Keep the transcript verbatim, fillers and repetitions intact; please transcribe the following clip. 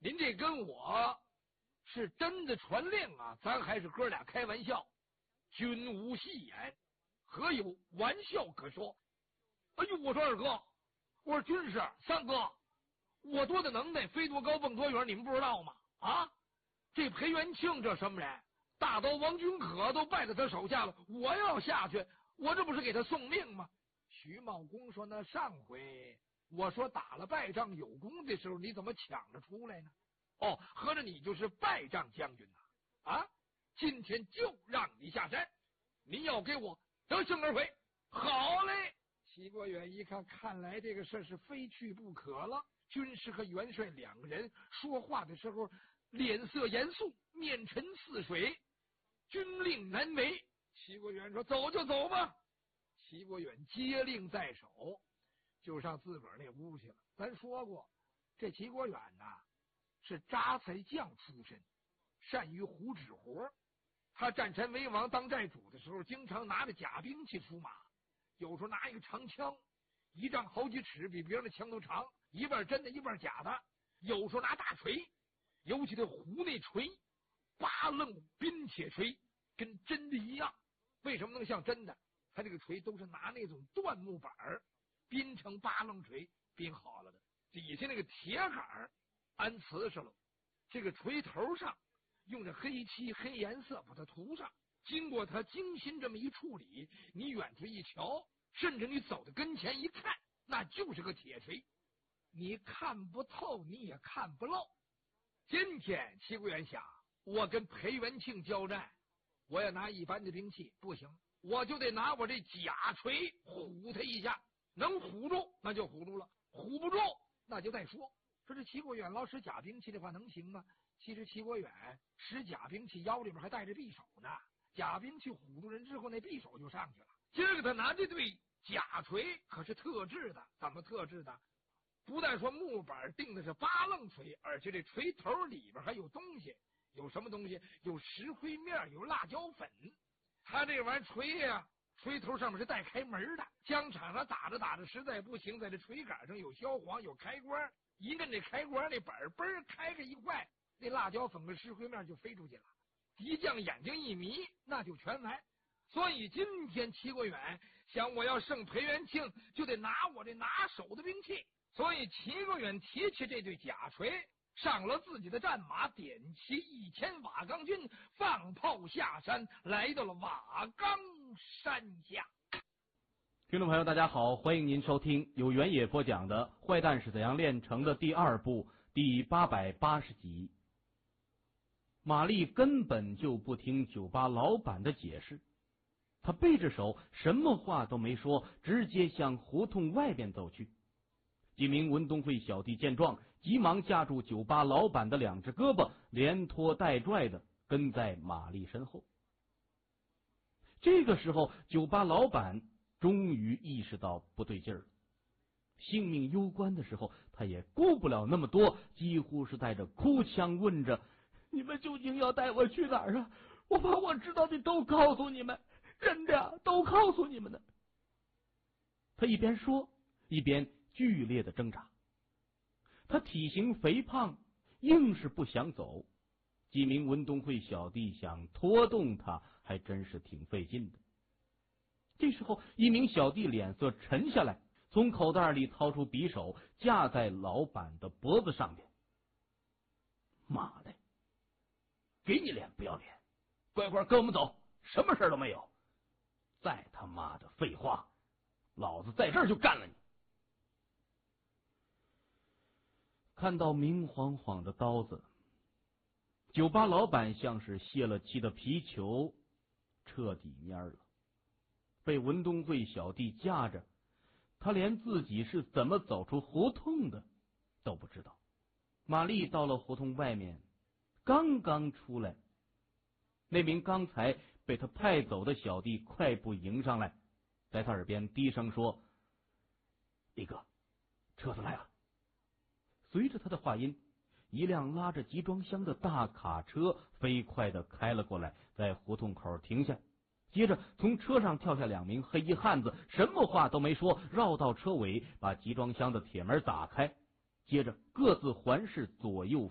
您这跟我是真的传令啊，咱还是哥俩开玩笑？君无戏言，何有玩笑可说？哎呦，我说二哥，我说军师三哥，我多大能耐，飞多高蹦多远，你们不知道吗？啊，这裴元庆这什么人？大刀王君可都败在他手下了，我要下去，我这不是给他送命吗？徐茂公说：“那上回我说打了败仗有功的时候，你怎么抢着出来呢？哦，合着你就是败仗将军呐！啊，今天就让你下山，你要给我得胜而回。好嘞！”齐国远一看，看来这个事是非去不可了。军师和元帅两个人说话的时候，脸色严肃，面沉似水，军令难违。齐国远说：“走就走吧。”齐国远接令在手，就上自个儿那屋去了。咱说过，这齐国远呐是扎才将出身，善于胡指活。他战神为王当寨主的时候，经常拿着假兵器出马，有时候拿一个长枪，一丈好几尺，比别人的枪都长，一半真的，一半假的。有时候拿大锤，尤其这胡那锤，八楞冰铁锤，跟真的一样。为什么能像真的？他这个锤都是拿那种椴木板编成八楞锤编好了的，底下那个铁杆安瓷实了，这个锤头上用着黑漆黑颜色把它涂上，经过他精心这么一处理，你远处一瞧，甚至你走到跟前一看，那就是个铁锤，你看不透，你也看不漏。今天齐国远想，我跟裴元庆交战，我要拿一般的兵器不行，我就得拿我这假锤唬他一下，能唬住那就唬住了，唬不住那就再说。说这齐国远老使假兵器的话能行吗？其实齐国远使假兵器腰里边还带着匕首呢，假兵器唬住人之后，那匕首就上去了。今儿个他拿这对假锤可是特制的，怎么特制的？不但说木板定的是八楞锤，而且这锤头里边还有东西，有什么东西？有石灰面，有辣椒粉。他这玩意儿锤呀，锤头上面是带开门的，疆场上打着打着实在不行，在这锤杆上有消黄，有开关，一摁这开关，那板嘣开开一块，那辣椒粉跟石灰面就飞出去了。敌将眼睛一迷，那就全完。所以今天齐国远想，我要胜裴元庆，就得拿我这拿手的兵器。所以齐国远提起这对假锤，上了自己的战马，点齐一千瓦岗军，放炮下山，来到了瓦岗山下。 听众朋友大家好，欢迎您收听由原野播讲的《坏蛋是怎样炼成的》第二部第八百八十集。玛丽根本就不听酒吧老板的解释，他背着手什么话都没说，直接向胡同外边走去。几名文东会小弟见状，急忙架住酒吧老板的两只胳膊，连拖带拽的跟在玛丽身后。这个时候，酒吧老板终于意识到不对劲儿了。性命攸关的时候，他也顾不了那么多，几乎是带着哭腔问着：“你们究竟要带我去哪儿啊？我把我知道的都告诉你们，真的都告诉你们的。”他一边说，一边剧烈的挣扎。他体型肥胖，硬是不想走。几名文东会小弟想拖动他，还真是挺费劲的。这时候，一名小弟脸色沉下来，从口袋里掏出匕首，架在老板的脖子上面。妈的，给你脸不要脸，乖乖跟我们走，什么事都没有。再他妈的废话，老子在这儿就干了你。看到明晃晃的刀子，酒吧老板像是泄了气的皮球，彻底蔫了。被文东会小弟架着，他连自己是怎么走出胡同的都不知道。玛丽到了胡同外面，刚刚出来，那名刚才被他派走的小弟快步迎上来，在他耳边低声说：“李哥，车子来了。”随着他的话音，一辆拉着集装箱的大卡车飞快地开了过来，在胡同口停下。接着从车上跳下两名黑衣汉子，什么话都没说，绕到车尾，把集装箱的铁门打开，接着各自环视左右